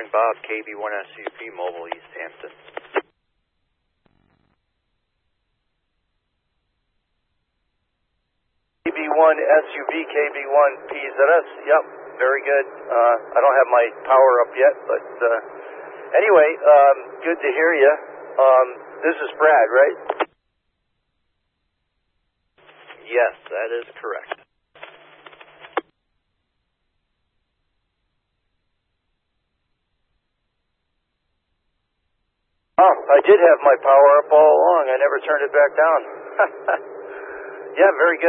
Calling Bob, KB1SUP, Mobile, East Hampton. KB1 SUV, KB1 PZS. Yep, very good. I don't have my power up yet, but anyway, good to hear you. This is Brad, right? Yes, that is correct. Oh, I did have my power up all along. I never turned it back down. Yeah, very good.